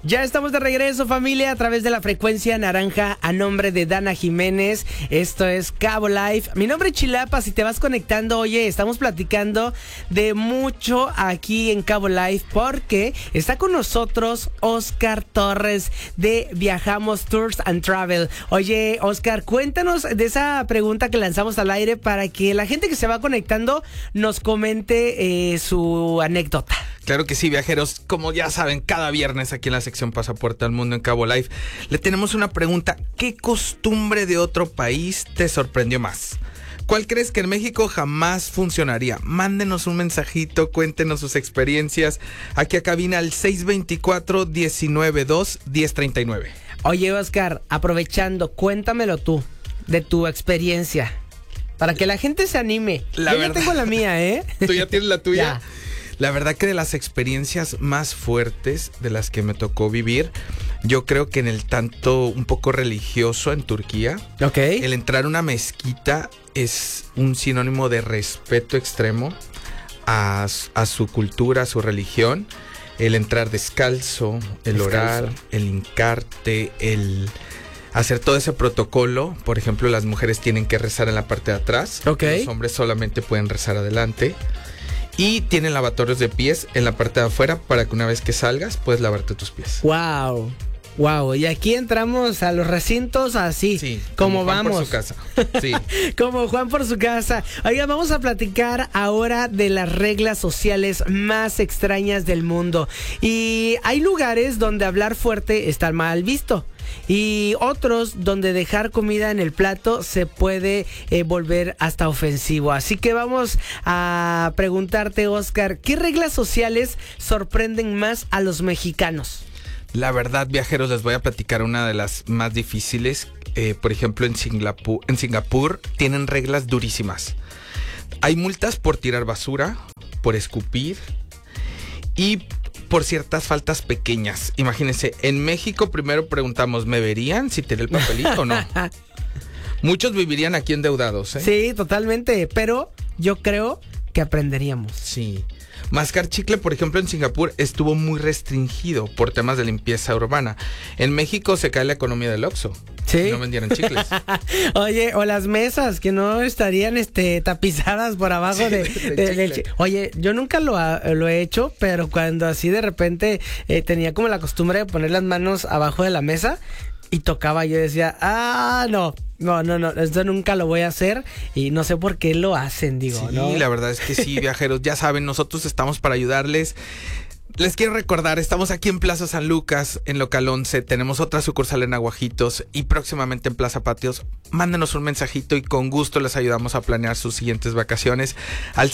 Ya estamos de regreso, familia, a través de la frecuencia naranja a nombre de Dana Jiménez. Esto es Cabo Live. Mi nombre es Chilapa, si te vas conectando, oye, estamos platicando de mucho aquí en Cabo Live porque está con nosotros Oscar Torres de Viajamos Tours and Travel. Oye, Oscar, cuéntanos de esa pregunta que lanzamos al aire para que la gente que se va conectando nos comente su anécdota. Claro que sí, viajeros. Como ya saben, cada viernes aquí en la sección Pasaporte al Mundo en Cabo Live le tenemos una pregunta. ¿Qué costumbre de otro país te sorprendió más? ¿Cuál crees que en México jamás funcionaría? Mándenos un mensajito, cuéntenos sus experiencias. Aquí a cabina al 624-192-1039. Oye, Oscar, aprovechando, cuéntamelo tú, de tu experiencia, para que la gente se anime. Yo ya tengo la mía, ¿eh? ¿Tú ya tienes la tuya? Ya. La verdad que de las experiencias más fuertes de las que me tocó vivir, yo creo que en el tanto un poco religioso en Turquía, Ok. el entrar a una mezquita es un sinónimo de respeto extremo a su cultura, a su religión. El entrar descalzo, el orar, el hincarte, el hacer todo ese protocolo. Por ejemplo, las mujeres tienen que rezar en la parte de atrás. Ok. Los hombres solamente pueden rezar adelante. Y tienen lavatorios de pies en la parte de afuera para que una vez que salgas puedes lavarte tus pies. Wow. Wow, y aquí entramos a los recintos así, Sí, como Juan vamos. por su casa. Sí. Como Juan por su casa. Oiga, vamos a platicar ahora de las reglas sociales más extrañas del mundo. Y hay lugares donde hablar fuerte está mal visto. Y otros donde dejar comida en el plato se puede volver hasta ofensivo. Así que vamos a preguntarte, Oscar, ¿qué reglas sociales sorprenden más a los mexicanos? La verdad, viajeros, les voy a platicar una de las más difíciles. Por ejemplo, en Singapur tienen reglas durísimas. Hay multas por tirar basura, por escupir y por ciertas faltas pequeñas. Imagínense, en México primero preguntamos, ¿me verían si tiré el papelito o no? Muchos vivirían aquí endeudados, ¿eh? Sí, totalmente, pero yo creo que aprenderíamos. Sí. Mascar chicle, por ejemplo, en Singapur estuvo muy restringido por temas de limpieza urbana. En México se cae la economía del Oxxo. Sí. No vendieron chicles. Oye, o las mesas que no estarían tapizadas por abajo Sí, del chicle. Oye, yo nunca lo he hecho, pero cuando así de repente tenía como la costumbre de poner las manos abajo de la mesa y tocaba, yo decía, no, esto nunca lo voy a hacer y no sé por qué lo hacen, digo, Sí, ¿no? la verdad es que sí, viajeros, ya saben, nosotros estamos para ayudarles. Les quiero recordar, estamos aquí en Plaza San Lucas, en Local 11, tenemos otra sucursal en Aguajitos y próximamente en Plaza Patios. Mándenos un mensajito y con gusto les ayudamos a planear sus siguientes vacaciones al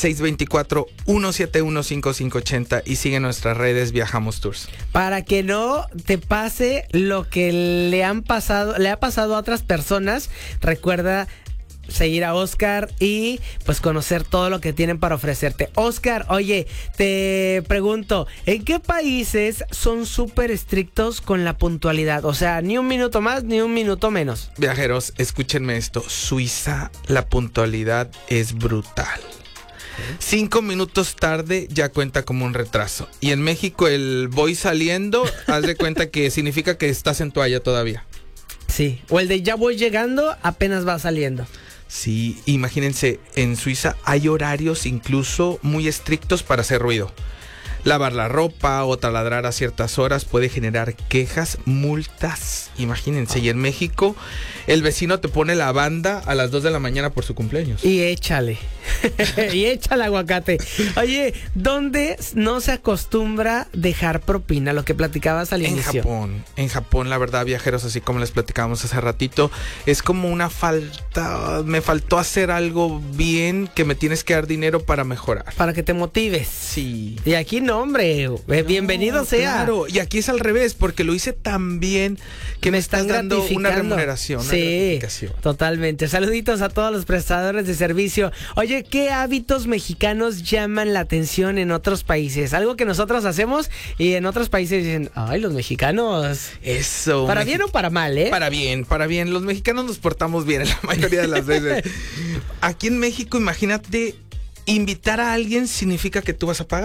624-171-5580 y sigue nuestras redes Viajamos Tours. Para que no te pase lo que le ha pasado a otras personas, recuerda seguir a Oscar y pues conocer todo lo que tienen para ofrecerte. Oscar, oye, te pregunto, ¿en qué países son súper estrictos con la puntualidad? O sea, ni un minuto más, ni un minuto menos. Viajeros, escúchenme esto, Suiza, la puntualidad es brutal. 5 minutos tarde ya cuenta como un retraso. Y en México el voy saliendo, haz de cuenta que significa que estás en toalla todavía. Sí, o el de ya voy llegando, apenas va saliendo. Sí, imagínense, en Suiza hay horarios incluso muy estrictos para hacer ruido. Lavar la ropa o taladrar a ciertas horas puede generar quejas, multas, imagínense. Y en México el vecino te pone la banda a las 2 de la mañana por su cumpleaños. Y échale. Y échale aguacate. Oye, ¿dónde no se acostumbra dejar propina? Lo que platicabas al inicio. En Japón, la verdad, viajeros, así como les platicábamos hace ratito, es como una falta. Me faltó hacer algo bien, que me tienes que dar dinero para mejorar. Para que te motives. Sí. Y aquí no, hombre. Bienvenido sea. Claro, y aquí es al revés, porque lo hice tan bien que me están dando una remuneración. Una gratificación. Totalmente. Saluditos a todos los prestadores de servicio. Oye, ¿qué hábitos mexicanos llaman la atención en otros países? Algo que nosotros hacemos y en otros países dicen, ay, los mexicanos. Eso. Para bien o para mal, ¿eh? Para bien. Los mexicanos nos portamos bien la mayoría de las veces. Aquí en México, imagínate, invitar a alguien significa que tú vas a pagar.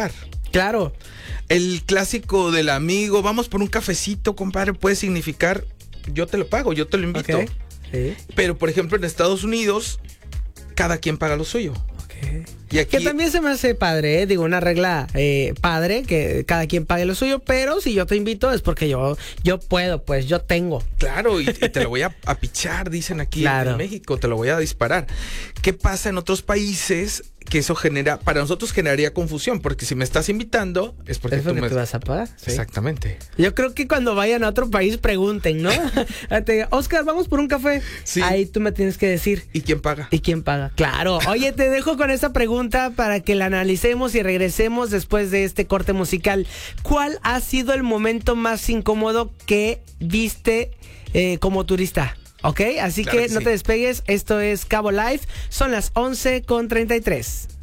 Claro. El clásico del amigo, vamos por un cafecito, compadre, puede significar yo te lo pago, yo te lo invito. Ok. Sí. Pero, por ejemplo, en Estados Unidos, cada quien paga lo suyo. Y aquí, que también se me hace padre, digo, una regla padre, que cada quien pague lo suyo, pero si yo te invito es porque yo puedo, pues yo tengo. claro, y te lo voy a pichar, dicen aquí Claro. en México, te lo voy a disparar. ¿Qué pasa en otros países? Que eso genera, para nosotros generaría confusión, porque si me estás invitando es porque Es tú porque me... te vas a pagar. Sí. Exactamente. Yo creo que cuando vayan a otro país pregunten, ¿no? Te digan, Oscar, vamos por un café. Sí. Ahí tú me tienes que decir. ¿Y quién paga? ¿Y quién paga? Claro. Oye, te dejo con esta pregunta para que la analicemos y regresemos después de este corte musical. ¿Cuál ha sido el momento más incómodo que viste como turista? ¿Ok? Así Claro que que no sí. te despegues. Esto es Cabo Live. Son las 11:33.